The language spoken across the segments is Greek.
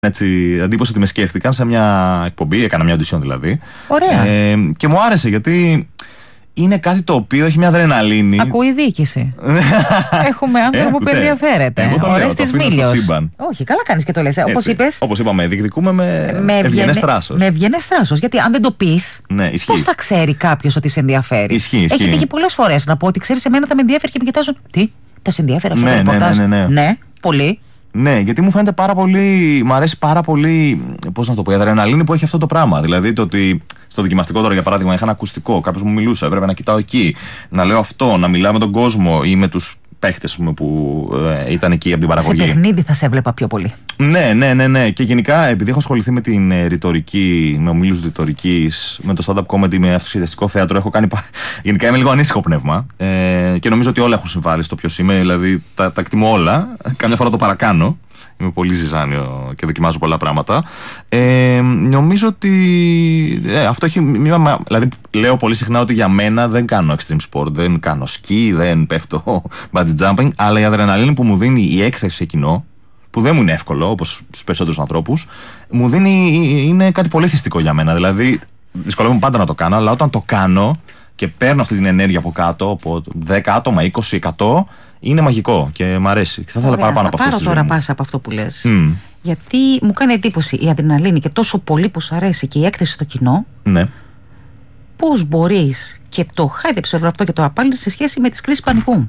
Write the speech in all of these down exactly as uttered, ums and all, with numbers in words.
Έτσι, εντύπωση ότι με σκέφτηκαν σε μια εκπομπή, έκανα μια audition δηλαδή. Ωραία. Ε, και μου άρεσε γιατί είναι κάτι το οποίο έχει μια αδρεναλίνη. Ακούει διοίκηση. Έχουμε άνθρωπο που ενδιαφέρεται. Ωραίες της Μήλιος. Όχι, καλά κάνεις και το λες. Όπως είπες. Όπως είπαμε, διεκδικούμε με, με ευγενές θράσος. Με ευγενές θράσος. Γιατί αν δεν το πεις, ναι, πώς θα ξέρει κάποιος ότι σε ενδιαφέρει. Ισχύει, ισχύει. Έχει τύχει πολλές φορές να πω ότι ξέρεις, εμένα θα με ενδιαφέρει και με κοιτάζουν. Τι, τα σε ενδιαφέρει αυτό ναι, το ρεπορτάζ. Ναι, ναι, ναι, ναι. ναι, πολύ. Ναι, γιατί μου φαίνεται πάρα πολύ. Μ' αρέσει πάρα πολύ. Πώς να το πω, η αδρεναλίνη που έχει αυτό το πράγμα. Δηλαδή το ότι στο δοκιμαστικό τώρα, για παράδειγμα, είχα ένα ακουστικό, κάποιος μου μιλούσε, έπρεπε να κοιτάω εκεί, να λέω αυτό, να μιλάω με τον κόσμο ή με τους παίχτες που ε, ήταν εκεί από την παραγωγή. Σε παιχνίδι θα σε έβλεπα πιο πολύ. Ναι, ναι, ναι, ναι. Και γενικά, επειδή έχω ασχοληθεί με την ε, ρητορική, με ομίλους ρητορικής, με το stand-up comedy, με αυτοσχεδιαστικό θέατρο, έχω κάνει. Γενικά είμαι λίγο ανήσυχο πνεύμα. Ε, και νομίζω ότι όλα έχουν συμβάλει στο ποιος είμαι. Δηλαδή, τα, τα εκτιμώ όλα. Καμιά φορά το παρακάνω. Είμαι πολύ ζυζάνιο και δοκιμάζω πολλά πράγματα. Ε, νομίζω ότι ε, αυτό έχει μία. Δηλαδή, λέω πολύ συχνά ότι για μένα δεν κάνω extreme sport, δεν κάνω σκι, δεν πέφτω bungee jumping, αλλά η αδρεναλίνη που μου δίνει η έκθεση σε κοινό, που δεν μου είναι εύκολο όπως στους περισσότερους ανθρώπους, μου δίνει, είναι κάτι πολύ θυστικό για μένα. Δηλαδή, δυσκολεύομαι πάντα να το κάνω, αλλά όταν το κάνω και παίρνω αυτή την ενέργεια από κάτω, από δέκα άτομα, είκοσι, εκατό, είναι μαγικό και μ' αρέσει. Και θα ήθελα παραπάνω από αυτό. Θα πάρω τώρα πάσα από αυτό που λες. Mm. Γιατί μου κάνει εντύπωση η αδρεναλίνη και τόσο πολύ που σου αρέσει και η έκθεση στο κοινό. Ναι. Πώς μπορείς και το χάιδεψε όλο αυτό και το απάλληλες σε σχέση με τις κρίσεις πανικού.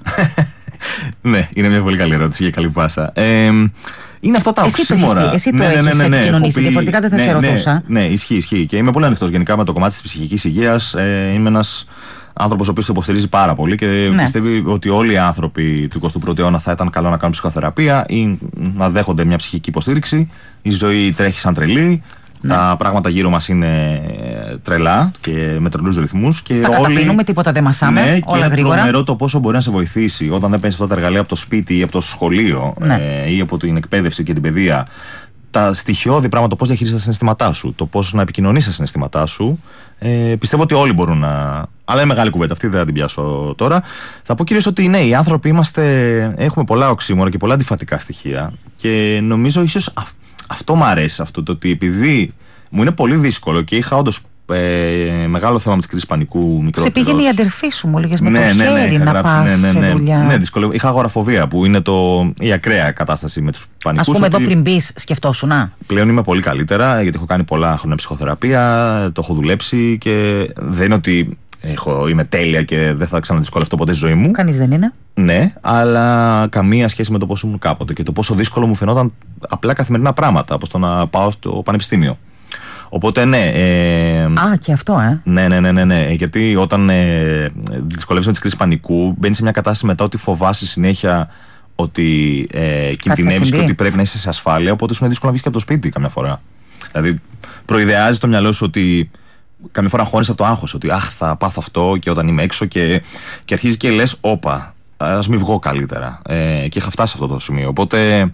Ναι, είναι μια πολύ καλή ερώτηση για καλή πάσα. Ε, είναι αυτά τα οξύμορα. Εσύ το έχεις, ναι, ναι, ναι, ναι, επικοινωνήσει, ναι, διαφορετικά δεν θα ναι, σε ρωτούσα. Ναι, ναι, ισχύει, ισχύει. Και είμαι πολύ ανοιχτός γενικά με το κομμάτι της ψυχικής υγείας. Ε, είμαι ένας άνθρωπος ο οποίος το υποστηρίζει πάρα πολύ και ναι. πιστεύει ότι όλοι οι άνθρωποι του εικοστού πρώτου αιώνα θα ήταν καλό να κάνουν ψυχοθεραπεία ή να δέχονται μια ψυχική υποστήριξη. Η ζωή τρέχει σαν τρελή. Ναι. Τα πράγματα γύρω μας είναι τρελά και με τρελούς ρυθμούς. Και τα όλοι... καταπίνουμε, τίποτα δεν μασάμε, ναι, όλα και γρήγορα. Είναι τρομερό το πόσο μπορεί να σε βοηθήσει όταν δεν παίρνεις αυτά τα εργαλεία από το σπίτι ή από το σχολείο, ναι. ε, ή από την εκπαίδευση και την παιδεία. Τα στοιχειώδη πράγματα, το πώς διαχειρίζεσαι τα συναισθήματά σου, το πώς να επικοινωνείς τα συναισθήματά σου. Ε, πιστεύω ότι όλοι μπορούν να. Αλλά είναι μεγάλη κουβέντα, αυτή δεν θα την πιάσω τώρα. Θα πω κυρίως ότι ναι, οι άνθρωποι είμαστε, έχουμε πολλά οξύμορα και πολλά αντιφατικά στοιχεία. Και νομίζω ίσως αυτό μου αρέσει, αυτό το ότι επειδή μου είναι πολύ δύσκολο και είχα όντως ε, μεγάλο θέμα με τις κρίσεις πανικού μικρότερος. Σε πήγαινε η αδερφή σου, μου έλεγες, με ναι, το ναι, ναι, χέρι ναι, να γράψει, πας ναι, ναι, ναι, σε δουλειά. Ναι, δυσκολεύω. Είχα αγοραφοβία που είναι το, η ακραία κατάσταση με τους πανικούς. Ας πούμε ότι... εδώ πριν μπεις, σκεφτόσουν, να. Πλέον είμαι πολύ καλύτερα γιατί έχω κάνει πολλά χρόνια ψυχοθεραπεία, το έχω δουλέψει και δεν είναι ότι έχω, είμαι τέλεια και δεν θα ξαναδυσκολευτώ ποτέ στη ζωή μου. Κανείς δεν είναι. Ναι, αλλά καμία σχέση με το πόσο ήμουν κάποτε και το πόσο δύσκολο μου φαινόταν απλά καθημερινά πράγματα, όπως το να πάω στο πανεπιστήμιο. Οπότε ναι. Ε, Α, και αυτό, ε. Ναι, ναι, ναι, ναι, ναι. Γιατί όταν ε, δυσκολεύεσαι με τις κρίσεις πανικού, μπαίνεις σε μια κατάσταση μετά ότι φοβάσαι συνέχεια ότι ε, κινδυνεύεις και ότι πρέπει να είσαι σε ασφάλεια. Οπότε σου είναι δύσκολο να βγεις και από το σπίτι καμιά φορά. Δηλαδή, προειδεάζει το μυαλό σου ότι καμιά φορά χώνεις από το άγχος. Ότι αχ, θα πάθω αυτό και όταν είμαι έξω και, και αρχίζει και λες, όπα, ας μην βγω καλύτερα. Ε, και είχα φτάσει σε αυτό το σημείο. Οπότε.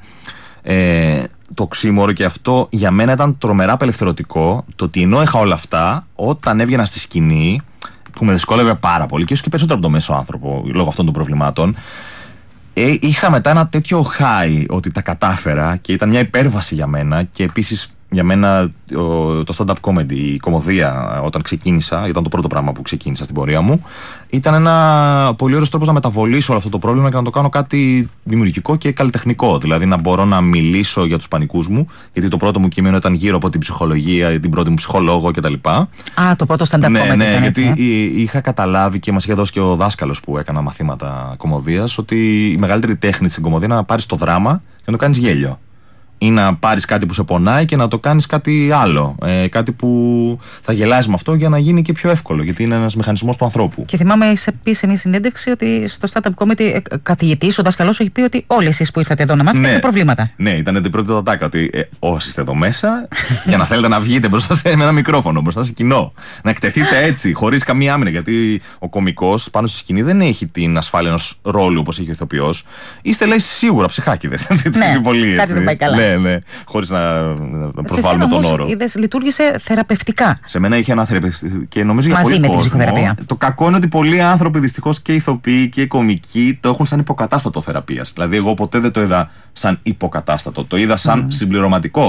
Ε, το οξύμορο και αυτό για μένα ήταν τρομερά απελευθερωτικό. Το ότι ενώ είχα όλα αυτά, όταν έβγαινα στη σκηνή, που με δυσκόλευε πάρα πολύ και ίσως και περισσότερο από το μέσο άνθρωπο λόγω αυτών των προβλημάτων, ε, είχα μετά ένα τέτοιο high ότι τα κατάφερα και ήταν μια υπέρβαση για μένα. Και επίσης για μένα το stand-up comedy, η κωμωδία όταν ξεκίνησα, ήταν το πρώτο πράγμα που ξεκίνησα στην πορεία μου, ήταν ένα πολύ ωραίος τρόπος να μεταβολήσω όλο αυτό το πρόβλημα και να το κάνω κάτι δημιουργικό και καλλιτεχνικό. Δηλαδή να μπορώ να μιλήσω για τους πανικούς μου, γιατί το πρώτο μου κείμενο ήταν γύρω από την ψυχολογία, την πρώτη μου ψυχολόγο κτλ. Α, το πρώτο stand-up ναι, comedy. Ναι, ήταν γιατί έτσι, ε? είχα καταλάβει και μας είχε δώσει και ο δάσκαλος που έκανα μαθήματα κωμωδίας ότι η μεγαλύτερη τέχνη στην κωμωδία είναι να πάρεις το δράμα και να το κάνεις γέλιο. Ή να πάρεις κάτι που σε πονάει και να το κάνεις κάτι άλλο. Ε, κάτι που θα γελάσει με αυτό για να γίνει και πιο εύκολο. Γιατί είναι ένας μηχανισμός του ανθρώπου. Και θυμάμαι σε πει σε μια συνέντευξη ότι στο stand-up comedy καθηγητής, ο δάσκαλός, έχει πει ότι όλοι εσείς που ήρθατε εδώ να μάθετε, ναι, έχετε προβλήματα. Ναι, ήταν την πρώτη τάκα ότι ε, όσοι είστε εδώ μέσα, για να θέλετε να βγείτε μπροστά σε με ένα μικρόφωνο, μπροστά σε κοινό. Να εκτεθείτε έτσι, χωρίς καμία άμυνα. Γιατί ο κωμικός πάνω στη σκηνή δεν έχει την ασφάλεια ενός ρόλου όπως έχει ο ηθοποιός. Είστε, λέει, σίγουρα ψυχάκιδες. Ναι, πολύ, κάτι δεν πάει καλά. Ναι, ναι, χωρίς να, να προβάλλουμε τον όρο. Είδες, λειτουργήσε θεραπευτικά. Σε μένα είχε ένα θεραπευτικό και νομίζω μαζί για πολύ με κόσμο. Την ψυχοθεραπεία. Το κακό είναι ότι πολλοί άνθρωποι, δυστυχώς και ηθοποιοί και κωμικοί, το έχουν σαν υποκατάστατο θεραπείας. Δηλαδή, εγώ ποτέ δεν το είδα σαν υποκατάστατο. Το είδα σαν mm. συμπληρωματικό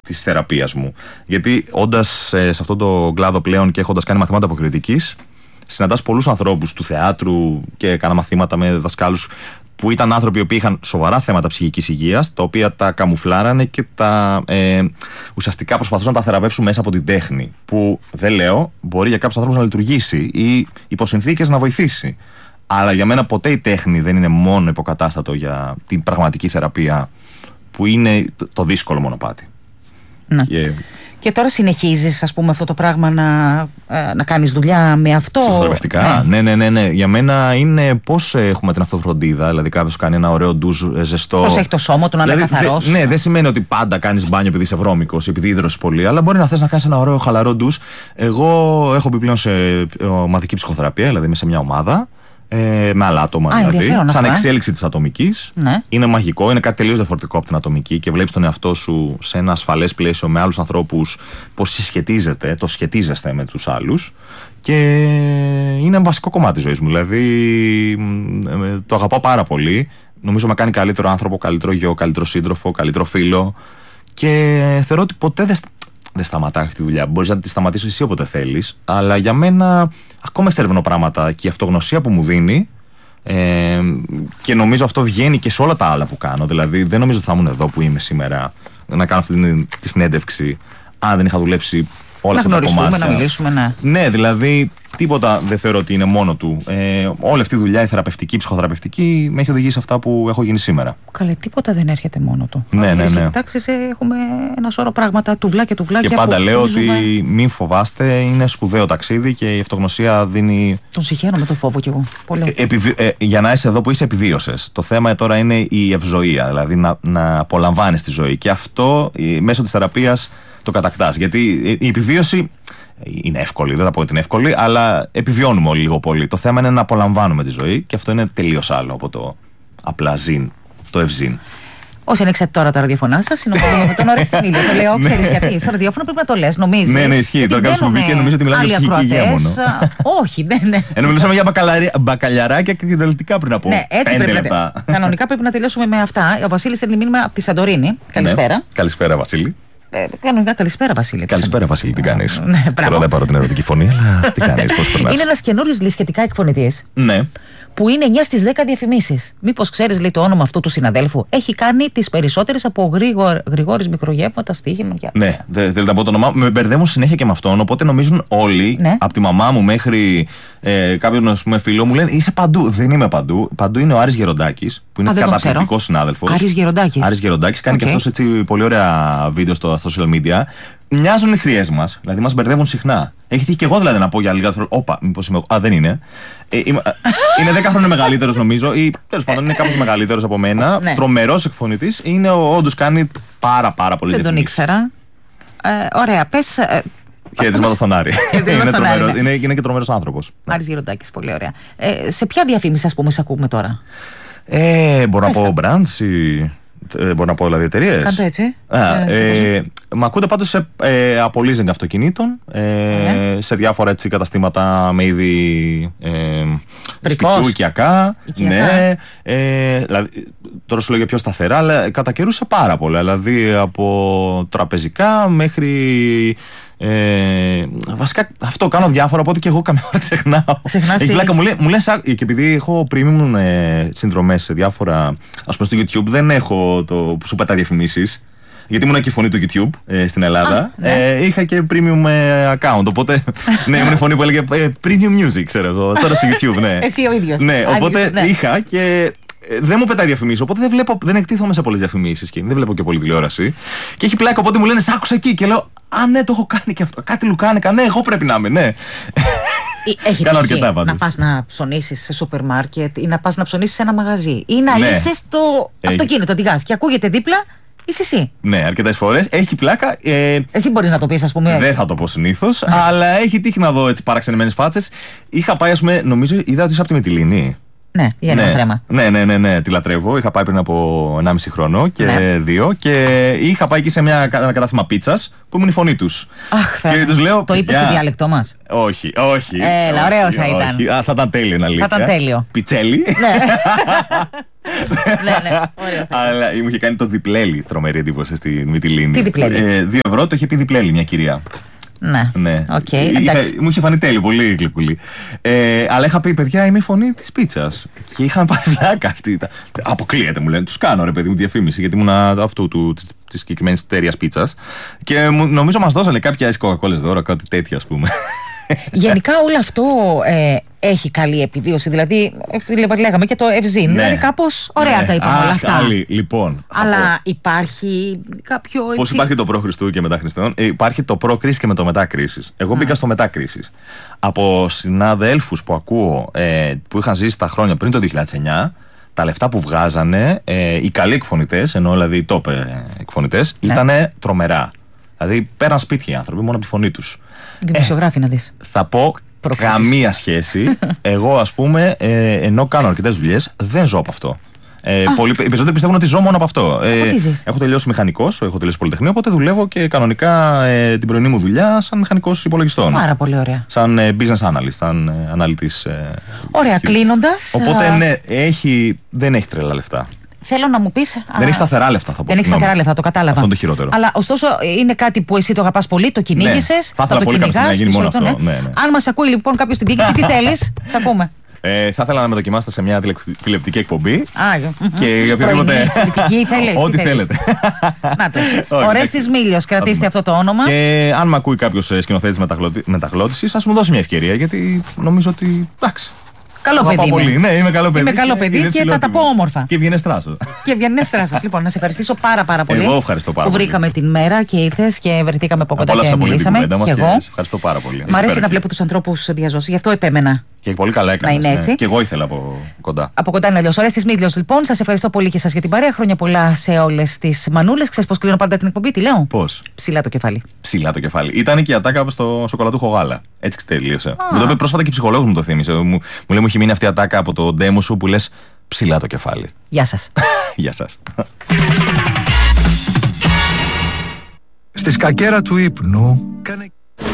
της θεραπείας μου. Γιατί όντας ε, σε αυτόν τον κλάδο πλέον και έχοντας κάνει μαθήματα αποκριτικής, συναντάς πολλούς ανθρώπους του θεάτρου και έκανα μαθήματα με δασκάλους που ήταν άνθρωποι που είχαν σοβαρά θέματα ψυχικής υγείας, τα οποία τα καμουφλάρανε και τα ε, ουσιαστικά προσπαθούσαν να τα θεραπεύσουν μέσα από την τέχνη. Που δεν λέω, μπορεί για κάποιους ανθρώπους να λειτουργήσει ή υπό συνθήκες να βοηθήσει. Αλλά για μένα ποτέ η τέχνη δεν είναι μόνο υποκατάστατο για την πραγματική θεραπεία, που είναι το δύσκολο μονοπάτι. Ναι. Και... και τώρα συνεχίζεις, ας πούμε, αυτό το πράγμα να, να κάνεις δουλειά με αυτό. Ψυχοθεραπευτικά. Ναι. ναι, ναι, ναι, ναι. Για μένα είναι πώς έχουμε την αυτοφροντίδα. Δηλαδή, κάποιος κάνει ένα ωραίο ντουζ ζεστό. Πώς έχει το σώμα του, να είναι δηλαδή, καθαρός. Δε, ναι, δεν σημαίνει ότι πάντα κάνεις μπάνιο επειδή είσαι βρώμικος, επειδή ίδρωσες πολύ. Αλλά μπορεί να θες να κάνεις ένα ωραίο χαλαρό ντουζ. Εγώ έχω μπει πλέον σε ομαδική ψυχοθεραπεία, δηλαδή είμαι σε μια ομάδα. Ε, με άλλα άτομα, Α, δηλαδή. Σαν αυτό, εξέλιξη της ατομικής. Ναι. Είναι μαγικό, είναι κάτι τελείως διαφορετικό από την ατομική και βλέπεις τον εαυτό σου σε ένα ασφαλές πλαίσιο με άλλους ανθρώπους, πώς συσχετίζεται, το σχετίζεστε με τους άλλους. Και είναι βασικό κομμάτι της ζωής μου. Δηλαδή το αγαπάω πάρα πολύ. Νομίζω με κάνει καλύτερο άνθρωπο, καλύτερο γιο, καλύτερο σύντροφο, καλύτερο φίλο. Και θεωρώ ότι ποτέ δεν. Δεν σταματάει αυτή τη δουλειά. Μπορείς να τη σταματήσεις εσύ όποτε θέλεις. Αλλά για μένα, ακόμα εξερευνώ πράγματα και η αυτογνωσία που μου δίνει. Ε, και νομίζω αυτό βγαίνει και σε όλα τα άλλα που κάνω. Δηλαδή, δεν νομίζω ότι θα ήμουν εδώ που είμαι σήμερα να κάνω αυτή τη, τη συνέντευξη, αν δεν είχα δουλέψει όλα αυτά τα κομμάτια. Να μιλήσουμε, ναι. Ναι, δηλαδή, τίποτα δεν θεωρώ ότι είναι μόνο του. Ε, όλη αυτή η δουλειά, η θεραπευτική, η ψυχοθεραπευτική, με έχει οδηγήσει σε αυτά που έχω γίνει σήμερα. Καλέ, τίποτα δεν έρχεται μόνο του. Ναι, ναι, ναι. Εντάξει, έχουμε ένα σώρο πράγματα, τουβλά και τουβλάκια. Και πάντα λέω ότι μην φοβάστε, είναι σπουδαίο ταξίδι και η αυτογνωσία δίνει. Τον συγχαίρω με το φόβο κι εγώ. Πολύ. Ε, επιβι... ε, για να είσαι εδώ που είσαι, επιβίωσες. Το θέμα τώρα είναι η ευζοία, δηλαδή να, να απολαμβάνεις τη ζωή. Και αυτό μέσω της θεραπείας το κατακτάς. Γιατί η επιβίωση είναι εύκολη, δεν θα πω ότι είναι εύκολη, αλλά επιβιώνουμε όλοι λίγο πολύ. Το θέμα είναι να απολαμβάνουμε τη ζωή και αυτό είναι τελείως άλλο από το απλά ζήν, το ευζήν. Όσοι ανοίξατε τώρα τα ραδιοφωνά σας, συνομιλούμε με τον Ορέστη Μίλιο. Το λέω, ξέρεις γιατί. Στο ραδιόφωνο πρέπει να το λες, νομίζεις. Ναι, ναι, ισχύει. Τώρα κάποιος μου βγήκε, νομίζω ότι μιλάμε για ψυχική υγεία μόνο. Όχι, δεν είναι. Ενώ μιλούσαμε για μπακαλιαράκια και κρυδολιτικά πριν από πέντε λεπτά. Κανονικά πρέπει να τελειώσουμε με αυτά. Ο Βασίλης είναι μήνυμα από τη Σαντορίνη. Καλησπέρα. Καλησπέρα, Βασίλη. Ε, κανονικά, καλησπέρα, Βασίλη. Καλησπέρα, Βασίλη, τι κάνεις. Ναι, τώρα δεν πάρω την ερωτική φωνή, αλλά τι κάνεις, πώς περνάς. Είναι ένας καινούριος σχετικά εκφωνητής. Ναι. Που είναι εννιά στις δέκα διαφημίσεις. Μήπως ξέρεις, λέει, το όνομα αυτού του συναδέλφου. Έχει κάνει τις περισσότερες από Γρηγορ, Γρηγόρης Μικρογεύματα, στοίχημα. Ναι, δεν θέλετε να πω το όνομά. Με μπερδεύουν συνέχεια και με αυτόν. Οπότε νομίζουν όλοι, ναι, από τη μαμά μου μέχρι ε, κάποιον, ας πούμε, φίλο μου, λένε είσαι παντού. Δεν είμαι παντού. Παντού είναι ο Άρης Γεροντάκης, που είναι καταπληκτικός συνάδελφος. Άρης Γεροντάκης. Άρης Γεροντάκης, κάνει okay. και αυτός έτσι πολύ ωραία βίντεο στο social media. Μοιάζουν οι χρειές μας, δηλαδή μας μπερδεύουν συχνά. Έχει τύχει και εγώ δηλαδή να πω για λίγα. Όπα, μήπως είμαι εγώ. Α, δεν είναι. Ε, είμαι, είναι δέκα χρόνια μεγαλύτερος νομίζω, ή τέλος πάντων είναι κάπως μεγαλύτερος από μένα. Ναι. Τρομερός εκφωνητής. Είναι, όντως κάνει πάρα πάρα πολύ διαφημίσεις. Δεν τον ήξερα. Ε, ωραία, πες. Ε, Χαιρετίσματα στον Άρη. είναι, τρομερός, είναι, είναι και τρομερός άνθρωπος. Άρης Γεροντάκης, πολύ ωραία. Ε, σε ποια διαφήμιση, ας πούμε, σε ακούμε τώρα. Ε, μπορώ να πω brands ή. Ε, μπορώ να πω δηλαδή εταιρείες. Κάντε έτσι. Α, ε, ε, Μ' ακούτε πάντως σε, ε, από leasing αυτοκινήτων, ε, ναι, σε διάφορα έτσι καταστήματα με είδη ε, σπιτιού, οικιακά. Ναι, ε, δηλαδή, τώρα σου λέω για πιο σταθερά, αλλά κατά καιρούς σε πάρα πολλά. Δηλαδή από τραπεζικά μέχρι. Ε, βασικά αυτό κάνω διάφορα, οπότε και εγώ καμιά ώρα ξεχνάω. Έχει πλάκα, μου, λέ, μου λες, και επειδή έχω premium ε, συνδρομές σε διάφορα, ας πούμε στο YouTube, δεν έχω το που σου πετά διαφημίσεις. Γιατί ήμουν και η φωνή του YouTube ε, στην Ελλάδα. Α, ναι. ε, είχα και premium ε, account. Οπότε ναι, ήμουν η φωνή που έλεγε ε, premium music, ξέρω εγώ. Τώρα στο YouTube, ναι. Εσύ ο ίδιος. Ναι, οπότε ναι, είχα και. Δεν μου πετάει διαφημίσεις, οπότε δεν, βλέπω, δεν εκτίθομαι σε πολλές διαφημίσεις και δεν βλέπω και πολλή τηλεόραση. Και έχει πλάκα, οπότε μου λένε σ' άκουσα εκεί. Και λέω, α, ναι, το έχω κάνει και αυτό. Κάτι λουκάνικα, ναι, εγώ πρέπει να είμαι, ναι. Έχει τύχει να πας να ψωνίσεις σε σούπερ μάρκετ ή να πας να ψωνίσεις σε ένα μαγαζί ή να, ναι, είσαι στο έχει. αυτοκίνητο, οδηγάς και ακούγεται δίπλα. Είσαι εσύ. Ναι, αρκετές φορές. Έχει πλάκα. Ε, εσύ μπορείς να το πεις, ας πούμε. Δεν θα το πω συνήθως, αλλά έχει τύχει να δω έτσι παραξενεμένες φάτσες. Είχα πάει, ας πούμε, νομίζω, είδα ότι είσαι από τη Μυτιλήνη. Ναι, για ένα ναι, θρέμα. Ναι, ναι, ναι, ναι, τη λατρεύω. Είχα πάει πριν από ενάμιση χρόνο και ναι, δύο. Και είχα πάει εκεί σε μια, ένα κατάστημα πίτσας που ήμουν η φωνή τους. Αχ, και τους λέω, το είπες στο διάλεκτό μας. Όχι, όχι. Έλα, ωραίο θα ήταν. Όχι. Α, θα ήταν τέλειο, είναι αλήθεια. Θα ήταν τέλειο. Πιτσέλι. Ναι. Ναι, ναι, ωραία. Αλλά μου είχε κάνει το διπλέλι τρομερή εντύπωση στην Μυτιλήνη. Τι διπλέλι? Ε, δύο ευρώ το είχε πει διπλέλι μια κυρία. Ναι, ναι. Okay, είχα, μου είχε φανεί τέλειο, πολύ γλυκούλη. Ε, αλλά είχα πει, παιδιά, είμαι η φωνή της πίτσας. Και είχαν πάει βλάκα αυτή. Αποκλείεται, μου λένε. Τους κάνω, ρε παιδί μου, διαφήμιση, γιατί ήμουν αυτού του, της, της συγκεκριμένης εταιρείας πίτσας. Και νομίζω μας δώσανε κάποια κοκακόλες δώρα, κάτι τέτοια, ας πούμε. Γενικά όλο αυτό ε, έχει καλή επιβίωση. Δηλαδή, λέγαμε και το Ευζήν. Ναι. Δηλαδή, κάπως ωραία ναι. τα είπαμε όλα αυτά. Άλλη, λοιπόν. Αλλά από... υπάρχει κάποιο. Πώς υπάρχει το προ-Χριστού και μετά Χριστόν, υπάρχει το προ-κρίση και με το μετά-κρίσης. Εγώ Α. μπήκα στο μετά-κρίσης. Από συναδέλφους που ακούω ε, που είχαν ζήσει τα χρόνια πριν το δύο χιλιάδες εννιά, τα λεφτά που βγάζανε, ε, οι καλοί εκφωνητές, ενώ δηλαδή οι top εκφωνητές, ναι. ήταν τρομερά. Δηλαδή, πέραν σπίτια οι άνθρωποι μόνο από τη φωνή τους. Δημοσιογράφοι, ε, να δεις. Θα πω Προκρίσεις. Καμία σχέση. Εγώ, ας πούμε, ε, ενώ κάνω αρκετές δουλειές, δεν ζω από αυτό. Ε, πολλοί, οι περισσότεροι πιστεύουν ότι ζω μόνο από αυτό. Ε, έχω τελειώσει μηχανικός, έχω τελειώσει πολυτεχνείο, οπότε δουλεύω και κανονικά ε, την πρωινή μου δουλειά σαν μηχανικός υπολογιστών. Πάρα πολύ ωραία. Σαν ε, business analyst, σαν ε, αναλυτής. Ε, ωραία, κλείνοντας. Οπότε ναι, έχει, δεν έχει τρελά λεφτά. Θέλω να μου πεις. Δεν έχει σταθερά λεφτά, θα πω. Δεν έχει σταθερά λεφτά, το κατάλαβα. Αυτό είναι το χειρότερο. Αλλά ωστόσο είναι κάτι που εσύ το αγαπάς πολύ, το κυνήγησες. Ναι, θα ήθελα πολύ κάποια να γίνει μόνο αυτό. Ναι. Ναι, ναι. Αν μας ακούει λοιπόν κάποιος στην διοίκηση, τι θέλεις, σ' ακούμε. Ε, θα ήθελα να με δοκιμάσετε σε μια τηλεοπτική εκπομπή. Α, και οποιοδήποτε. Ό,τι θέλετε. Ορέστης Μήλιος, κρατήστε αυτό το όνομα. Και αν με ακούει κάποιος σκηνοθέτης μεταγλώτησης, ας μου δώσει μια ευκαιρία, γιατί νομίζω ότι. Εντάξει. Καλό παιδί. Είμαι. Ναι, είμαι καλό παιδί. Είμαι καλό παιδί και, και θα τα πω όμορφα. Και βγαίνει στράσο. Και βγαίνει στράσο. Λοιπόν, να σε ευχαριστήσω πάρα, πάρα πολύ. Εγώ ευχαριστώ πάρα που πολύ. Που βρήκαμε την μέρα και ήρθες και βρεθήκαμε από κοντά και μιλήσαμε. Και εγώ. Ευχαριστώ πάρα πολύ. Μ' αρέσει να βλέπω τους ανθρώπους διαζώσει, γι' αυτό επέμενα. Και πολύ καλά έκανες. Να είναι έτσι. Ναι. Και εγώ ήθελα από κοντά. Από κοντά είναι αλλιώς. Ορέστης Μήλιος, λοιπόν. Σας ευχαριστώ πολύ και σας για την παρέα. Χρόνια πολλά σε όλες τις μανούλες. Ξέρεις πώς κλείνω πάντα την εκπομπή, τι λέω? Πώς? Ψηλά το κεφάλι. Ψηλά το κεφάλι. Ήταν και η ατάκα στο σοκολατούχο γάλα. Έτσι τελείωσε. Μου το είπε πρόσφατα και η ψυχολόγος μου το θύμισε. Μου, μου λέει μου έχει μείνει αυτή η ατάκα από το ντέμο σου που λες ψηλά το κεφάλι. Γεια σας. Γεια σας. Στη σκακέρα του ύπνου κάνε...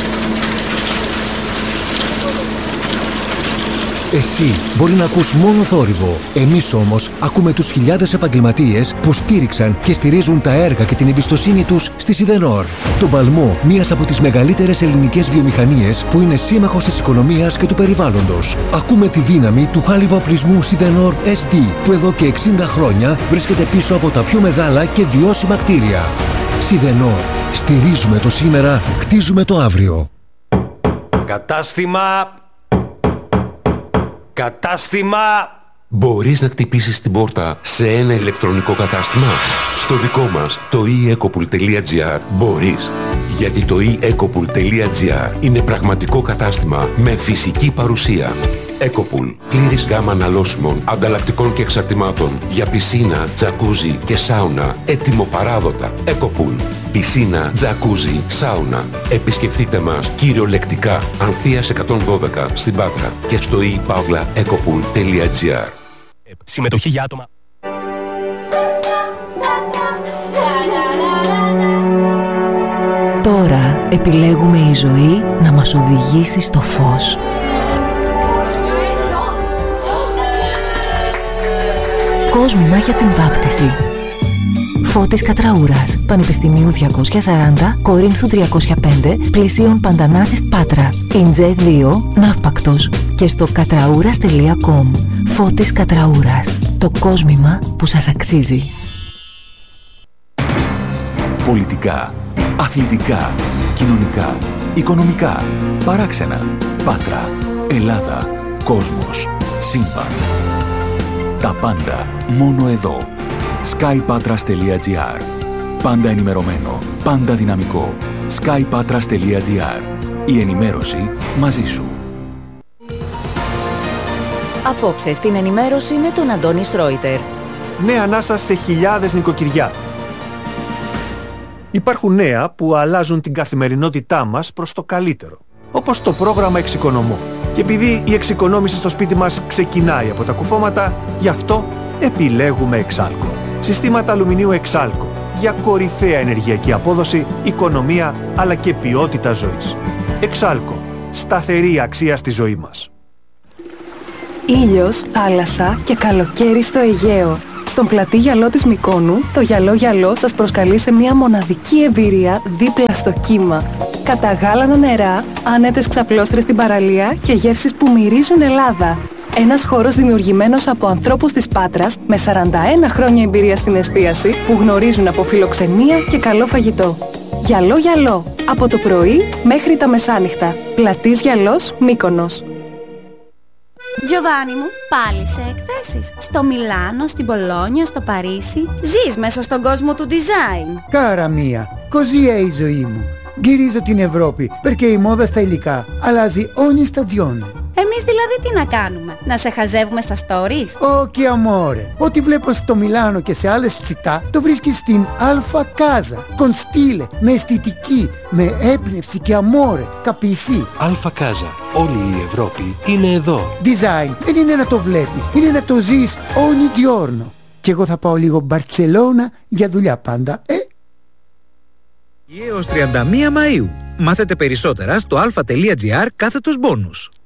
Εσύ μπορεί να ακούς μόνο θόρυβο. Εμείς όμως ακούμε τους χιλιάδες επαγγελματίες που στήριξαν και στηρίζουν τα έργα και την εμπιστοσύνη τους στη Σιδενόρ. Τον παλμό μιας από τις μεγαλύτερες ελληνικές βιομηχανίες που είναι σύμμαχος της οικονομίας και του περιβάλλοντος. Ακούμε τη δύναμη του χάλιβα-οπλισμού Σιδενόρ ες ντι που εδώ και εξήντα χρόνια βρίσκεται πίσω από τα πιο μεγάλα και βιώσιμα κτίρια. Σιδενόρ. Στηρίζουμε το σήμερα, χτίζουμε το αύριο. Κατάστημα... Κατάστημα... Μπορείς να χτυπήσεις την πόρτα σε ένα ηλεκτρονικό κατάστημα? Στο δικό μας, το e ecopool τελεία gr, μπορείς. Γιατί το e ecopool τελεία gr είναι πραγματικό κατάστημα με φυσική παρουσία. Ecopool. Πλήρης γάμα αναλώσιμων, ανταλλακτικών και εξαρτημάτων για πισίνα, τζακούζι και σάουνα. Έτοιμο παράδοτα. Ecopool. Πισίνα, τζακούζι, σάουνα. Επισκεφτείτε μας κυριολεκτικά Ανθείας εκατόν δώδεκα στην Πάτρα και στο e pavla ecopool τελεία gr. Συμμετοχή για άτομα. Τώρα επιλέγουμε η ζωή να μας οδηγήσει στο φως. Κόσμημα για την βάπτιση. Φώτης Κατραούρας, Πανεπιστημίου διακόσια σαράντα, Κορίνθου τριακόσια πέντε, Πλησίων Παντανάσης Πάτρα, Ιντζέ δύο, Ναύπακτος και στο κατραούρας τελεία κομ. Φώτης Κατραούρας, το κόσμημα που σας αξίζει. Πολιτικά, αθλητικά, κοινωνικά, οικονομικά, παράξενα, Πάτρα, Ελλάδα, κόσμος, σύμπαν. Τα πάντα μόνο εδώ. sky patras τελεία gr. Πάντα ενημερωμένο, πάντα δυναμικό. sky patras τελεία gr. Η ενημέρωση μαζί σου. Απόψε στην ενημέρωση με τον Αντώνη Σρόιτερ. Νέα ανάσα σε χιλιάδες νοικοκυριά. Υπάρχουν νέα που αλλάζουν την καθημερινότητά μας προς το καλύτερο. Όπως το πρόγραμμα Εξοικονομώ. Και επειδή η εξοικονόμηση στο σπίτι μας ξεκινάει από τα κουφώματα, γι' αυτό επιλέγουμε Εξάλκο. Συστήματα αλουμινίου Εξάλκο για κορυφαία ενεργειακή απόδοση, οικονομία αλλά και ποιότητα ζωής. Εξάλκο. Σταθερή αξία στη ζωή μας. Ήλιος, θάλασσα και καλοκαίρι στο Αιγαίο. Στον πλατή γυαλό της Μυκόνου, το γυαλό γυαλό σας προσκαλεί σε μια μοναδική εμπειρία δίπλα στο κύμα. Καταγάλανα νερά, άνετες ξαπλώστρες στην παραλία και γεύσεις που μυρίζουν Ελλάδα. Ένας χώρος δημιουργημένος από ανθρώπους της Πάτρας με σαράντα ένα χρόνια εμπειρία στην εστίαση που γνωρίζουν από φιλοξενία και καλό φαγητό. Γυαλό γυαλό, από το πρωί μέχρι τα μεσάνυχτα. Πλατής γυαλός, Μύκονος. Τζοβάνι μου, πάλι σε εκθέσεις. Στο Μιλάνο, στην Πολόνια, στο Παρίσι. Ζεις μέσα στον κόσμο του design. Κάρα μία, così è η ζωή μου. Γυρίζω την Ευρώπη, perché η μόδα στα υλικά αλλάζει ogni stagione. Εμείς δηλαδή τι να κάνουμε, να σε χαζεύουμε στα stories? Όχι amore, ό,τι βλέπω στο Μιλάνο και σε άλλες τσιτά το βρίσκεις στην Alfa Casa. Con stile, με αισθητική, με έμπνευση και amore, capisci? Alfa Casa, όλη η Ευρώπη είναι εδώ. Design δεν είναι να το βλέπεις, είναι να το ζεις ogni giorno. Και εγώ θα πάω λίγο Μπαρτσελώνα για δουλειά πάντα, ε? Έως τριάντα μία Μαΐου. Μάθετε περισσότερα στο alfa.gr κάθετος μπόνους.